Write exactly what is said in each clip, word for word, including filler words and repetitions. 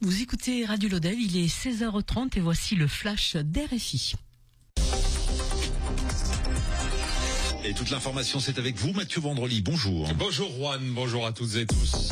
Vous écoutez Radio Lodève, il est seize heures trente et voici le flash d'R F I. Et toute l'information, c'est avec vous, Mathieu Vendrely. Bonjour. Bonjour Juan, bonjour à toutes et tous.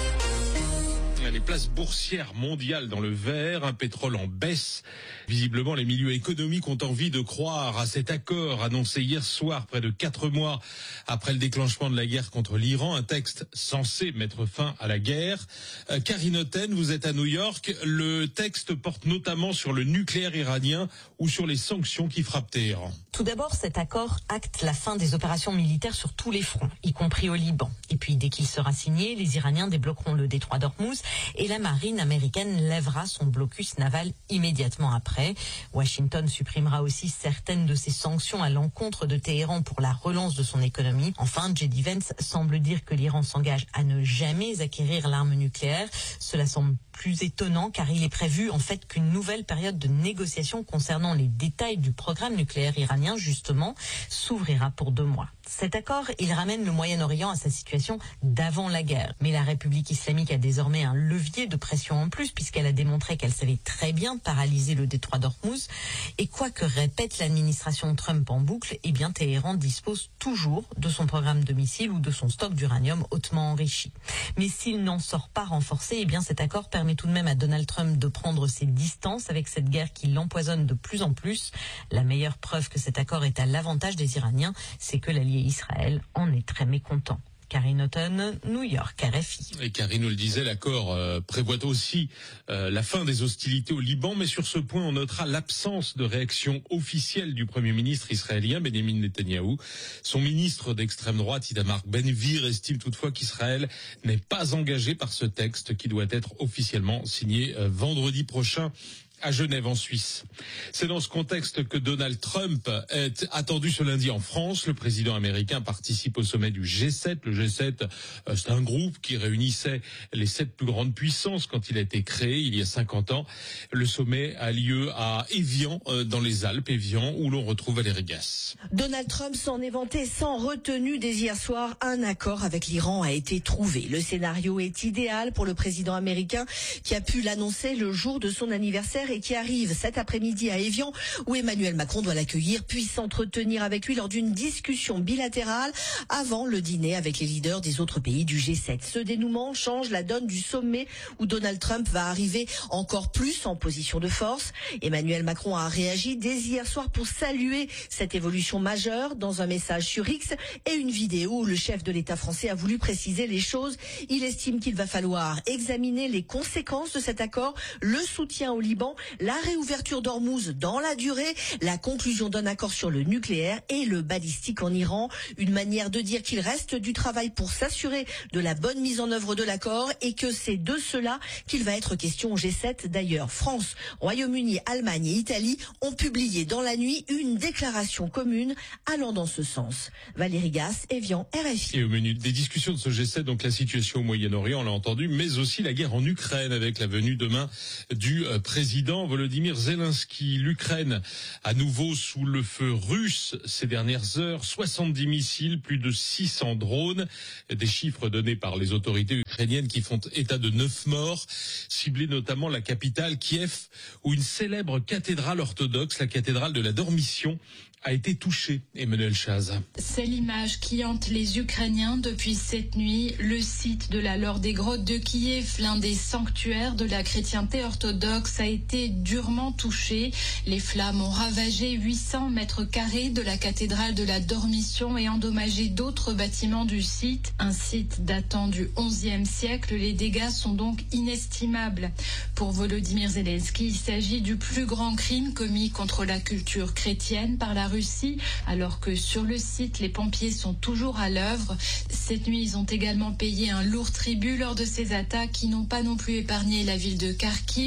Les places boursières mondiales dans le vert, un pétrole en baisse. Visiblement, les milieux économiques ont envie de croire à cet accord annoncé hier soir, près de quatre mois après le déclenchement de la guerre contre l'Iran, un texte censé mettre fin à la guerre. Euh, Karine Otten, vous êtes à New York. Le texte porte notamment sur le nucléaire iranien ou sur les sanctions qui frappent Téhéran. Tout d'abord, cet accord acte la fin des opérations militaires sur tous les fronts, y compris au Liban. Et puis, dès qu'il sera signé, les Iraniens débloqueront le détroit d'Ormuz et la marine américaine lèvera son blocus naval immédiatement après. Washington supprimera aussi certaines de ses sanctions à l'encontre de Téhéran pour la relance de son économie. Enfin, J D Vance semble dire que l'Iran s'engage à ne jamais acquérir l'arme nucléaire. Cela semble plus étonnant car il est prévu en fait qu'une nouvelle période de négociation concernant les détails du programme nucléaire iranien justement s'ouvrira pour deux mois. Cet accord, il ramène le Moyen-Orient à sa situation d'avant la guerre. Mais la République islamique a désormais un levier de pression en plus puisqu'elle a démontré qu'elle savait très bien paralyser le détroit d'Ormuz. Et quoi que répète l'administration Trump en boucle, eh bien Téhéran dispose toujours de son programme de missiles ou de son stock d'uranium hautement enrichi. Mais s'il n'en sort pas renforcé, eh bien cet accord permet tout de même à Donald Trump de prendre ses distances avec cette guerre qui l'empoisonne de plus en plus. La meilleure preuve que cet accord est à l'avantage des Iraniens, c'est que l'allié Israël en est très mécontent. Karine Otten, New York, R F I. Et Karine nous le disait, l'accord euh, prévoit aussi euh, la fin des hostilités au Liban, mais sur ce point, on notera l'absence de réaction officielle du Premier ministre israélien, Benjamin Netanyahou. Son ministre d'extrême droite, Itamar Ben-Gvir, estime toutefois qu'Israël n'est pas engagé par ce texte qui doit être officiellement signé euh, vendredi prochain à Genève, en Suisse. C'est dans ce contexte que Donald Trump est attendu ce lundi en France. Le président américain participe au sommet du G sept. Le G sept, c'est un groupe qui réunissait les sept plus grandes puissances quand il a été créé il y a cinquante ans. Le sommet a lieu à Évian, dans les Alpes, Évian, où l'on retrouve Valérie Gasse. Donald Trump s'en est vanté sans retenue dès hier soir. Un accord avec l'Iran a été trouvé. Le scénario est idéal pour le président américain qui a pu l'annoncer le jour de son anniversaire et qui arrive cet après-midi à Évian où Emmanuel Macron doit l'accueillir puis s'entretenir avec lui lors d'une discussion bilatérale avant le dîner avec les leaders des autres pays du G sept. Ce dénouement change la donne du sommet où Donald Trump va arriver encore plus en position de force. Emmanuel Macron a réagi dès hier soir pour saluer cette évolution majeure dans un message sur X et une vidéo où le chef de l'État français a voulu préciser les choses. Il estime qu'il va falloir examiner les conséquences de cet accord, le soutien au Liban, la réouverture d'Ormuz dans la durée, la conclusion d'un accord sur le nucléaire et le balistique en Iran. Une manière de dire qu'il reste du travail pour s'assurer de la bonne mise en œuvre de l'accord et que c'est de cela qu'il va être question au G sept. D'ailleurs, France, Royaume-Uni, Allemagne et Italie ont publié dans la nuit une déclaration commune allant dans ce sens. Valérie Gasse, Évian, R F I. Et au menu des discussions de ce G sept, donc la situation au Moyen-Orient, on l'a entendu, mais aussi la guerre en Ukraine avec la venue demain du euh, président Volodymyr Zelensky. L'Ukraine à nouveau sous le feu russe ces dernières heures. soixante-dix missiles, plus de six cents drones. Des chiffres donnés par les autorités ukrainiennes qui font état de neuf morts, ciblés notamment la capitale Kiev, où une célèbre cathédrale orthodoxe, la cathédrale de la Dormition, a été touchée. Emmanuel Chaz. C'est l'image qui hante les Ukrainiens depuis cette nuit. Le site de la Laure des Grottes de Kiev, l'un des sanctuaires de la chrétienté orthodoxe, a été durement touché. Les flammes ont ravagé huit cents mètres carrés de la cathédrale de la Dormition et endommagé d'autres bâtiments du site. Un site datant du onzième siècle, les dégâts sont donc inestimables. Pour Volodymyr Zelensky, il s'agit du plus grand crime commis contre la culture chrétienne par la Russie, alors que sur le site, les pompiers sont toujours à l'œuvre. Cette nuit, ils ont également payé un lourd tribut lors de ces attaques qui n'ont pas non plus épargné la ville de Kharkiv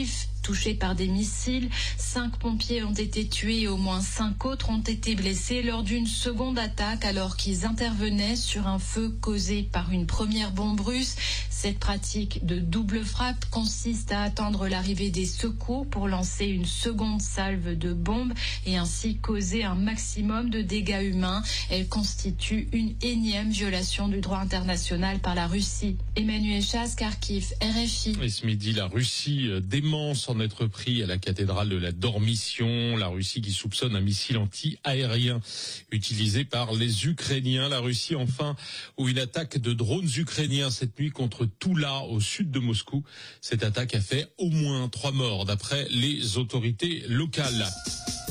touchés par des missiles. Cinq pompiers ont été tués et au moins cinq autres ont été blessés lors d'une seconde attaque alors qu'ils intervenaient sur un feu causé par une première bombe russe. Cette pratique de double frappe consiste à attendre l'arrivée des secours pour lancer une seconde salve de bombes et ainsi causer un maximum de dégâts humains. Elle constitue une énième violation du droit international par la Russie. Emmanuel Chasse, Kharkiv, R F I. Et ce midi, la Russie dément s'en être pris à la cathédrale de la Dormition. La Russie qui soupçonne un missile anti-aérien utilisé par les Ukrainiens. La Russie, enfin, ou une attaque de drones ukrainiens cette nuit contre Toula, au sud de Moscou. Cette attaque a fait au moins trois morts, d'après les autorités locales.